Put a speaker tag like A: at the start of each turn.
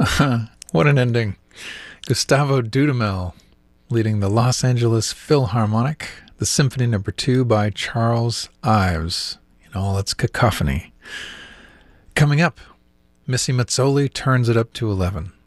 A: What an ending. Gustavo Dudamel leading the Los Angeles Philharmonic, the Symphony No. 2 by Charles Ives in all its cacophony. Coming up, Missy Mazzoli turns it up to 11.